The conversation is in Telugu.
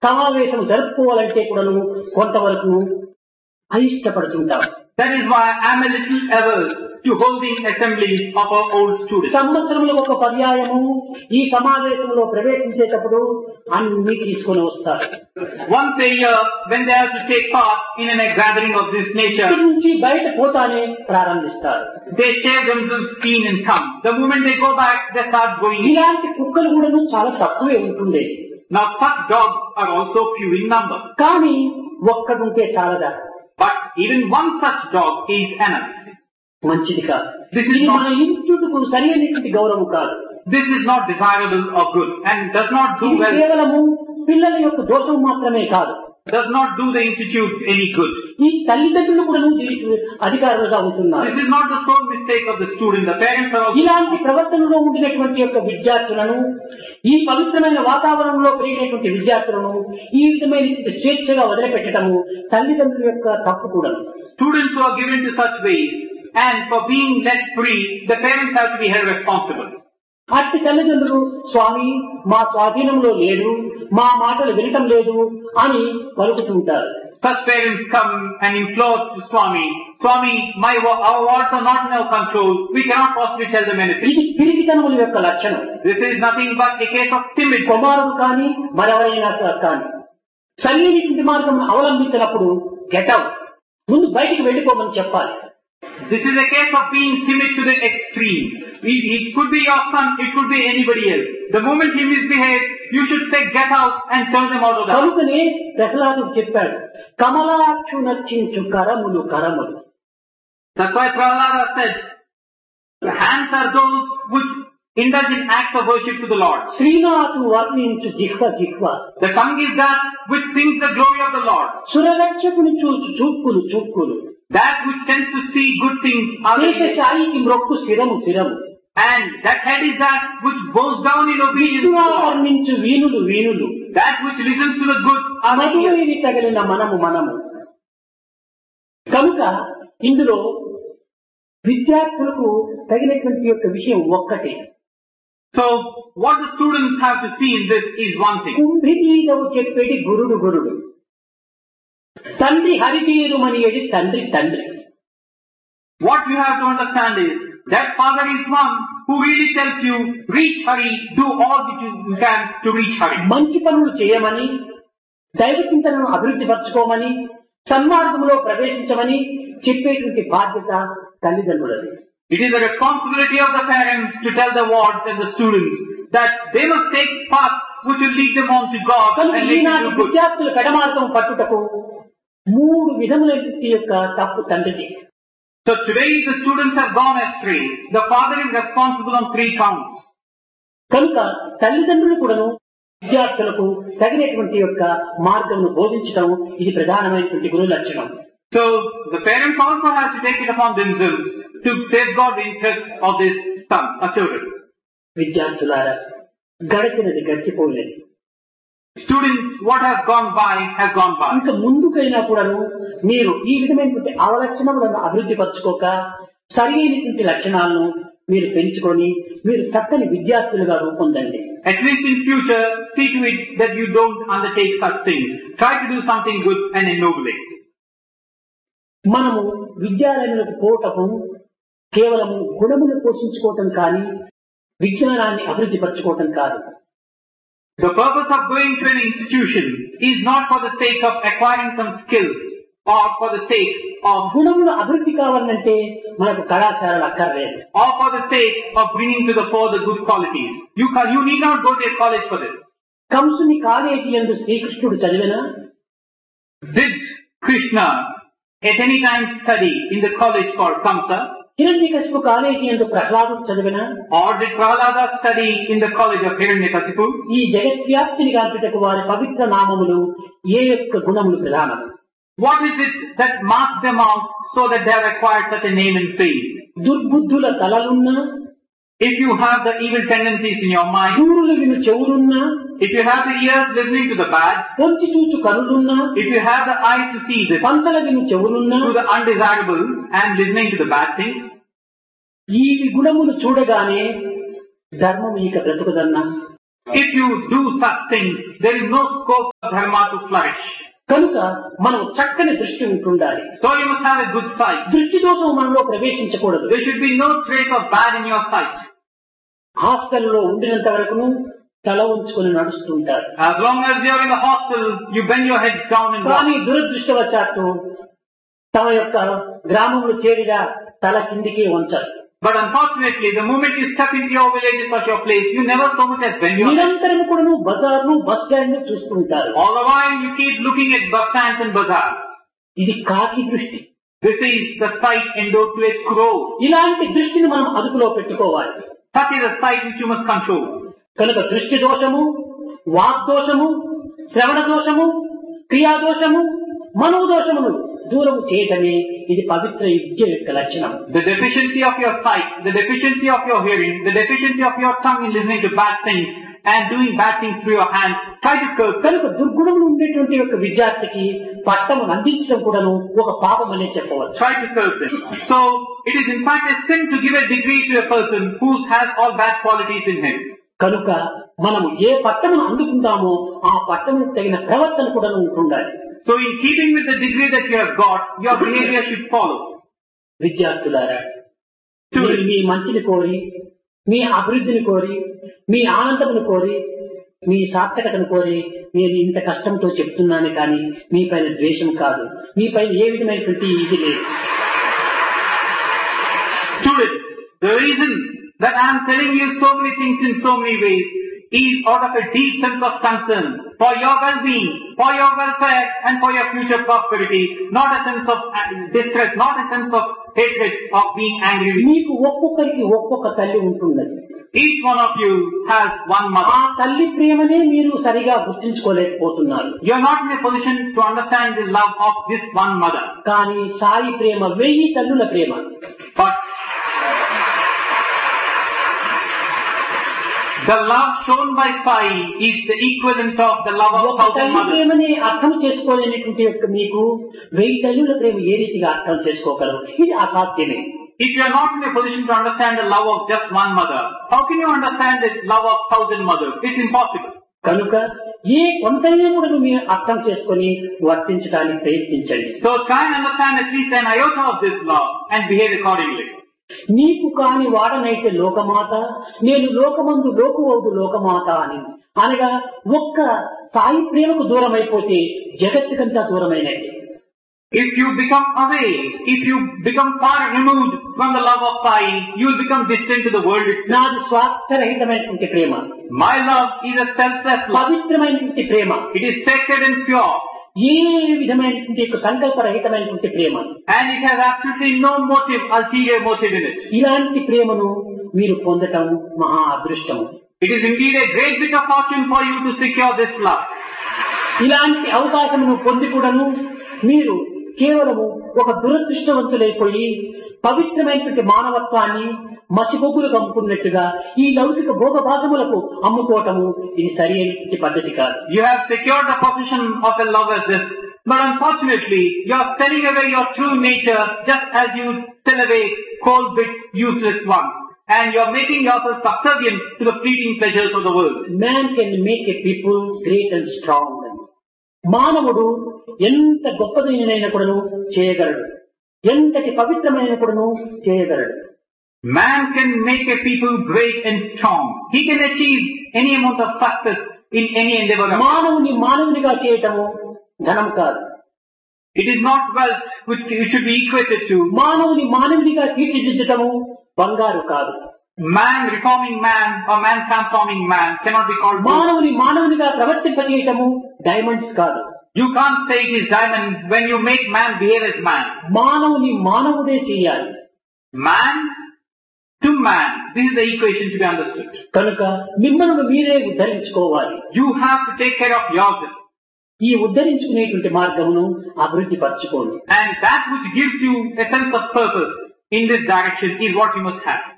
సమావేశం జరుపుకోవాలంటే కూడాను కొంతవరకు అయిష్టపడుతుంటాం. That is why I am a little averse to holding assemblies of our old students. సంవత్సరంలో ఒక పర్యాయము ఈ సమావేశంలో ప్రవేశించేటప్పుడు అన్ని తీసుకొని వస్తారు. Once a year, when they have to take part in a gathering of this nature, ఇక్కడి నుంచి బయట పోతానే ప్రారంభిస్తారు. they shave themselves clean and come. The moment they go back, they start going in. ఇలాంటి కుక్కలు కూడాను చాలా తక్కువే ఉంటుండే. Now such dogs are also few in number. కానీ ఒక్కడుంటే చాలదా? But even one such dog is enough. మంచిది కాదు. This is ఇది not, మన ఇన్స్టిట్యూట్ కు సరైనటువంటి గౌరవం కాదు. this is not desirable or good and does not do ఇది well, కేవలము పిల్లల యొక్క దోషం మాత్రమే కాదు. does not do the institute any good. ఈ తల్లిదండ్రులు కూడా దీనికి అధికారులుగా ఉంటున్నారు. This is not the sole mistake of the student. The parents are also. ఇలాంటి ప్రవర్తనలో ఉండినటువంటి యొక్క విద్యార్థులను, ఈ పవిత్రమైన వాతావరణంలో పెరిగినటువంటి విద్యార్థులను ఈ విధమైన స్వేచ్ఛగా వదిలిపెట్టడము తల్లిదండ్రుల యొక్క తప్పు కూడా. Students who are given to such ways and for being let free, the parents have to be held responsible. అట్టి తల్లిదండ్రులు స్వామి మా స్వాధీనంలో లేదు, మా మాటలు వినటం లేదు అని పలుకుతుంటారు. Such parents come and implore to Swami, Swami, our words are not in our control. We cannot possibly tell them anything. ఇది పిరిగితనముల యొక్క లక్షణం. This is nothing but a case of timid. కుమారుడు కానీ మరెవరైనా కానీ సరైనటువంటి మార్గం అవలంబించినప్పుడు గెట్ అవుట్, ముందు బయటికి వెళ్ళిపోమని చెప్పాలి. This is a case of being timid to the extreme. It could be your son, it could be anybody else. The moment he misbehaves, you should say get out and turn them out of the house. కనుకనే ప్రహ్లాదుడు చెప్పాడు, కమలాక్షు నర్చించు కరములు కరములు. That's why Prahlada said, the hands are those which indulge in acts of worship to the Lord. Srinath వర్ణించు జిహ్వ జిహ్వ. The tongue is that which sings the glory of the Lord. సురరక్షకుని చూచు చూక్కులు చూక్కులు. That which tends to see good things are దేశశాయికి మ్రొక్కు శిరము శిరము. and that head is that which bows down in obedience to the Lord. వర్ణించు వీణులు వీణులు. That which listens to the good are the ears. మధువిని తగిలిన మనము మనము. కనుక ఇందులో విద్యార్థులకు తగినటువంటి యొక్క విషయం ఒక్కటే. So what the students have to see in this is one thing. కుంభితీదవు చెప్పేది గురుడు గురుడు, తండ్రి హరితీరుమనియది తండ్రి తండ్రి. What you have to understand is that Father is one who really tells you, reach Hari, do all that you can to reach Hari. మంచి పనులు చేయమని, దైవ చింతనను అభివృద్ధి పరచుకోమని, సన్మార్గంలో ప్రవేశించమని చెప్పేటువంటి బాధ్యత తల్లిదండ్రులది. It is the responsibility of the parents to tell the wards and the students that they must take paths which will lead them on to God and lead them ఈనాటి to good. విద్యార్థుల పెడమార్గం పట్టుటకు 3 విధములైన యొక్క తప్పు తండ్రిది. So today the students have gone astray. The father is responsible on 3 counts. కనుక తల్లిదండ్రులు కూడాను విద్యార్థులకు తగినటువంటి యొక్క మార్గంను బోధించడం ఇది ప్రధానమైనటువంటి గురు లక్షణం. So the parents also have to take it upon themselves to safeguard the interests of these sons or children. విద్యార్థులారా, గడిచినది గడిచిపోలేదు. Students, what has gone by has gone by. ఇంకా ముందుకైనా కూడాను మీరు ఈ విధమైనటువంటి అవలక్షణములను అభివృద్ధి పరచుకోక సరైనటువంటి లక్షణాలను మీరు పెంచుకొని మీరు చక్కని విద్యార్థులుగా రూపొందండి. At least in future, see to it that you don't undertake such things. Try to do something good and ennoble it. మనము విద్యాలయములకు పోవటము కేవలము గుణములు పోషించుకోవటం కానీ విజ్ఞానాన్ని అభివృద్ధి పరచుకోవటం కాదు. The purpose of going to an institution is not for the sake of acquiring some skills or for the sake of గుణముల అభివృద్ధి కావాలంటే మనకు కళాశాలలు అక్కర్లేదు. or for the sake of bringing to the fore the good qualities. You need not go to a college for this. కంసుని కాలేజీ యందు శ్రీకృష్ణుడు చదివినా, Did Krishna at any time study in the college called Kamsa? Hiranyakashipu college యందు ప్రహ్లాదుడు చదివినా, Or did Prahlada study in the college of Hiranyakasipu? ఈ జగద్వ్యాప్తిని గాంచుటకు వారి పవిత్ర నామములు ఏ యొక్క గుణములు ప్రధానం? What is it that marks them out so that they have acquired such a name and fame? దుర్బుద్ధుల తలలున్నా, If you have the evil tendencies in your mind, దూరులు విను చెవులున్నా, if you have the ears listening to the bad, పొంచి చూచు కనులున్నా, if you have the eyes to see the Pantala విను చెవులున్నా, to the undesirables and listening to the bad things, ఈ గుణములు చూడగానే ధర్మం ఇక బ్రతుకుదన్నా, If you do such things, there is no scope for dharma to flourish. కనుక మనం చక్కని దృష్టి ఉంటుండాలి. So you must have a good sight. దృష్టి దోషం మనలో ప్రవేశించకూడదు. There should be no trace of bad in your sight. హాస్టల్లో ఉండినంత వరకును తల ఉంచుకొని నడుస్తుంటారు. As long as you are in the hostel, you bend your head down and walk. కానీ దురదృష్టవశాత్తు తమ యొక్క గ్రామంలో చేరిగా తల కిందికి వంచరు. But unfortunately, the moment you step into your villages or your place, you never so much as bend your head. నిరంతరం కూడా బజార్లు బస్ స్టాండ్ చూస్తుంటారు. All the while you keep looking at bus stands and bazaars. ఇది కాకి దృష్టి. This is the sight endowed to a crow. ఇలాంటి దృష్టిని మనం అదుపులో పెట్టుకోవాలి. Such is a sight which you must control. కనుక దృష్టి దోషము, వాగ్దోషము, శ్రవణ దోషము, క్రియాదోషము, మనోదోషమును దూరము చేయటమే ఇది పవిత్ర విద్య యొక్క లక్షణం. The deficiency of your sight, the deficiency of your hearing, the deficiency of your tongue in listening to bad things and doing bad things through your hands, try to curb. కనుక దుర్గుణములు ఉండేటువంటి యొక్క విద్యార్థికి పట్టమును అందించడం కూడాను ఒక పాపం అనే చెప్పవచ్చు. Try to curb them. So, it is in fact a sin to give a degree to a person who has all bad qualities in him. కనుక మనము ఏ పట్టమును అందుకుందామో ఆ పట్టముకు తగిన ప్రవర్తన కూడా ఉంటుండాలి. So in keeping with the degree that you have got, your behavior should follow. విద్యార్థులారా, మీరు మీ మంచిని కోరి, మీ అభివృద్ధిని కోరి, మీ ఆనందమును కోరి, మీ సార్థకతను కోరి నేను ఇంత కష్టంతో చెప్తున్నాను కానీ మీ పైన ద్వేషం కాదు, మీ పైన ఏ విధమైనటువంటి ఇది లేదు. Students, the reason that I am telling you so many things in so many ways is out of a deep sense of concern for your well-being, for your welfare and for your future prosperity, not a sense of distress, not a sense of hatred of being angry with you. మీకు ఒక్కొక్కరికి ఒక్కొక్క తల్లి ఉంటున్నది. Each one of you has one ఆ mother. తల్లి ప్రేమనే మీరు సరిగా గుర్తించుకోలేకపోతున్నారు. You are not in a position to understand the love of this one mother. కానీ సాయి ప్రేమ 1000 తల్లుల ప్రేమ. But the love shown by Sai is the equivalent of the love of ఒక 1000 తల్లి mothers. ప్రేమని అర్థం చేసుకోలేనటువంటి యొక్క మీకు 1000 తల్లుల ప్రేమ ఏ రీతిగా అర్థం చేసుకోగలరు? ఇది అసాధ్యమే. If you are not in a position to understand the love of just one mother, how can you understand the love of 1000 mothers? It's impossible. కనుక ఏ కొంతైనా కూడా మీరు అర్థం చేసుకొని వర్తించడానికి ప్రయత్నించండి. So try and understand at least an iota of this love and behave accordingly. నీకు కాని వాడనైతే లోకమాత, నేను లోకమందు లోకువౌదు లోకమాత అని అనగా ఒక్క సాయి ప్రేమకు దూరం అయిపోతే జగత్తుకంతా దూరమైనట్టే. If you become away, if you become far removed from the love of Sai, you will become distant to the world itself. నాది స్వార్థరహితమైనటువంటి ప్రేమ, My love is a selfless love. పవిత్రమైనటువంటి ప్రేమ, It is sacred and pure. ఏ విధమైనటువంటి సంకల్పరహితమైనటువంటి ప్రేమ, And it has absolutely no motive, ulterior motive in it. ఇలాంటి ప్రేమను మీరు పొందటం మహా అదృష్టము. It is indeed a great bit of fortune for you to secure this love. ఇలాంటి అవకాశమును పొంది కూడాను మీరు కేవలము ఒక దురదృష్టవంతులైపోయి పవిత్రమైనటువంటి మానవత్వాన్ని మసిబొగ్గులకు అమ్ముకున్నట్టుగా ఈ లౌకిక భోగభాగములకు అమ్ముకోవటము ఇది సరి అయినటువంటి పద్ధతి కాదు. You have secured the position of a love as this, but unfortunately, you are selling away your true nature just as you sell away coal bits, useless ones. And you are making yourself subservient to the fleeting pleasures of the world. Man can make a people great and strong. మానవుడు ఎంత గొప్పదైన కూడాను చేయగలడు, ఎంతటి పవిత్రమైన కూడాను చేయగలడు. Man can make a people great and strong. He can achieve any amount of success in any endeavor. మానవుని మానవునిగా చేయటము ధనం కాదు. It is not wealth which should be equated to. మానవుని మానవునిగా తీర్చిదిద్దటము బంగారు కాదు. Man reforming man or man transforming man cannot be called gold. మానవుని మానవునిగా ప్రవర్తింపజేయటము డైమండ్స్ కాదు. You can't say it is diamond when you make man behave as man. మానవుని మానవుడే చేయాలి. Man to man. This is the equation to be understood. కనుక మిమ్మల్ని మీరే ఉద్ధరించుకోవాలి. You have to take care of yourself. ఈ ఉద్ధరించుకునేటువంటి మార్గమును అభివృద్ధి పరచుకోండి. And that which gives you a sense of purpose in this direction is what you must have.